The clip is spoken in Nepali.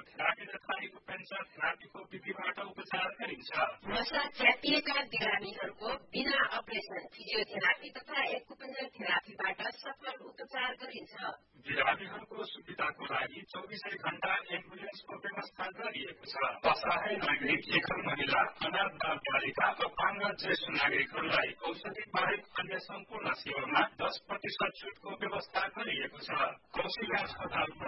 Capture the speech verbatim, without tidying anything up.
थेरापी तथा एक्युपेन्सर थेरापीको विधिबाट उपचार गरिन्छ। नसा च्यापिएका बिरामीहरूको बिना अपरेसन फिजियोथेरापी तथा एक्युपेन्सर थेरापीबाट सफल उपचार गरिन्छ। बिरामीहरूको सुविधाको लागि चौबिसै घण्टा एम्बुलेन्सको व्यवस्था गरिएको छ। असहाय नागरिक, एकल महिला, अनाथ बाल बालिका, अपाङ्ग ज्येष्ठ नागरिकहरूलाई औषधि बाहेक अन्य सम्पूर्ण सेवामा दस प्रतिशत छुटको व्यवस्था गरिएको छ। कौशल्या अस्पताल